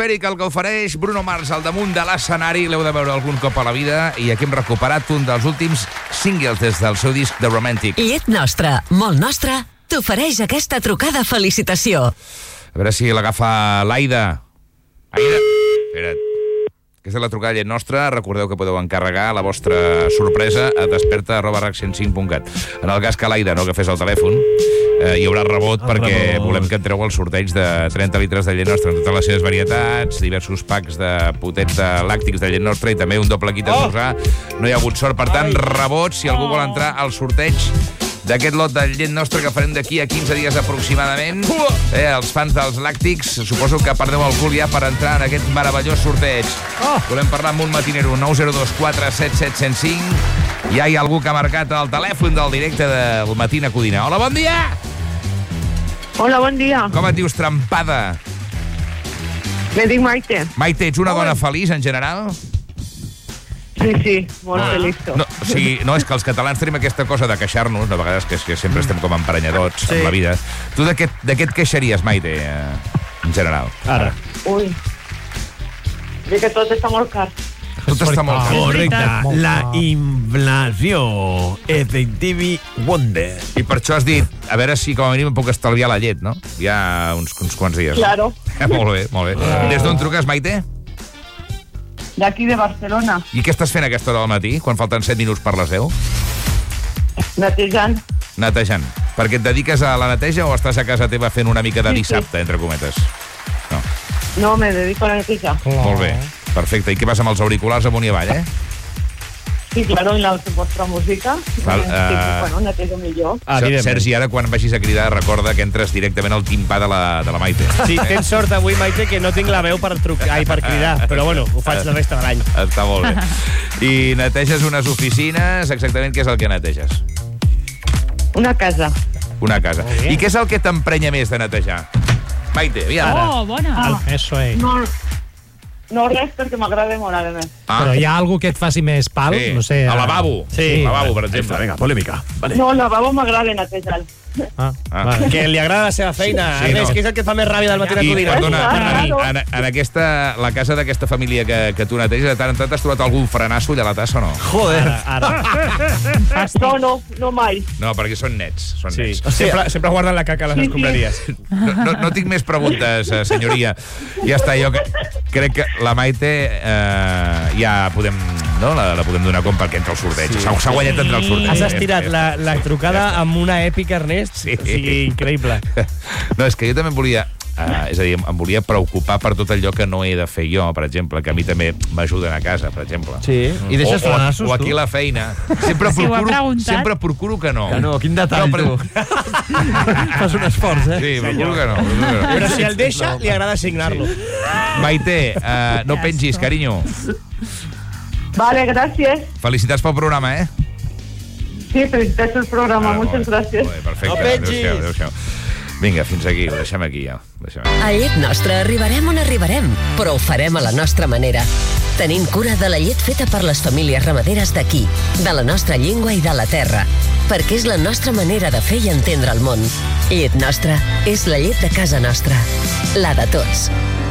Esfèrica, el que ofereix Bruno Mars al damunt de l'escenari. L'heu de veure algun cop a la vida. I aquí hem recuperat un dels últims singles des del seu disc The Romantic. Llet Nostra, molt nostra, t'ofereix aquesta trucada felicitació. A veure si l'agafa l'Aida. Aida, espera't. Aquesta és la trucada Llet Nostra. Recordeu que podeu encarregar la vostra sorpresa a desperta@rac105.cat. En el cas que l'Aida no agafés el telèfon, hi haurà rebot perquè volem que entreu al sorteig de 30 litres de Llet Nostra en totes les seves varietats, diversos packs de potets de làctics de Llet Nostra i també un doble kit d'esmorzar. No hi ha hagut sort, per tant, rebot si algú vol entrar al sorteig d'aquest lot de Llet Nostra que farem d'aquí a 15 dies aproximadament. Els fans dels làctics, suposo que perdeu el cul ja per entrar en aquest meravellós sorteig. Volem parlar amb un matinero, 902 477 105. Ja hi ha algú que ha marcat el telèfon del directe del Matina Codina. Hola, bon dia! Hola, bon dia. Com et dius, trempada? Me dic Maite. Maite, ets una dona feliç en general? Sí, molt feliç. No, o sigui, no, és que els catalans tenim aquesta cosa de queixar-nos, de vegades que sempre estem com emprenyadors amb la vida. Tu de què et queixaries, Maite, en general? Ara. Ui, de que tot està molt car. Tot està molt car. Correcte. La inflació. Effective wonder. I per això has dit, a veure si com a mínim em puc estalviar la llet, no? Ja uns quants dies. Claro. Molt bé, molt bé. Des d'on truques, Maite? D'aquí de Barcelona. I què estàs fent a aquesta hora del matí, quan falten 7 minuts per les 10? Netejant. Netejant. Perquè et dediques a la neteja o estàs a casa teva fent una mica de dissabte, entre cometes? No, me dedico a la neteja. Molt bé, perfecte. I què vas amb els auriculars amunt i avall, Sí, claro, en la vostra música. Val, Bueno, netejo millor. Sergi, ara quan vagis a cridar, recorda que entres directament al timpà de la Maite. Sí, tens sort avui, Maite, que no tinc la veu per cridar, però bueno, ho faig la resta de l'any. Està molt bé. I neteges unes oficines, exactament què és el que neteges? Una casa. Una casa. I què és el que t'emprenya més de netejar? Maite, aviam. Oh, bona. Eso és. No res, perquè m'agrada molt, a més. Però hi ha algú que et faci més pal? Sí. No sé. Al lavabo. Sí. Al lavabo, per exemple. Vinga, polèmica. Vale. No, al lavabo m'agrada netejar. Vale. Que li agrada la seva feina. Sí, Ernest, no. què és el que et fa més ràbia del Matina I, Codina? perdona, en la casa d'aquesta família que tu neteges, de tant en tant has trobat algun frenasso allà a la tassa o no? Joder. Ara. No mai. No, perquè són nets. Són Sí. nets. Sempre guarden la caca a les escombraries. No tinc més preguntes, senyoria. Ja està, jo crec que la Maite ja podem, no? La podem donar com perquè entra al sorteig. S'ha guanyat entrar al sorteig. Has estirat la trucada amb una èpica, Ernest. Sí. O sigui, increïble. No, és que jo també em volia... és a dir, em volia preocupar per tot allò que no he de fer jo, per exemple, que a mi també m'ajuden a casa, per exemple. Sí. I deixes frenassos, o aquí a la feina. Sempre procuro que no. Que no, quin detall, tu. Fas un esforç, Sí, procuro que no. Però si el deixa, li agrada signar-lo. Maite, no pengis, carinyo. Vale, gràcies. Felicitats pel programa, Sí, felicitats pel programa. Moltes gràcies. Perfecte. No pengis. Adéu-siau. Vinga, fins aquí, ho deixem aquí ja. A Llet Nostra arribarem on arribarem, però ho farem a la nostra manera. Tenint cura de la llet feta per les famílies ramaderes d'aquí, de la nostra llengua i de la terra, perquè és la nostra manera de fer i entendre el món. Llet Nostra és la llet de casa nostra, la de tots.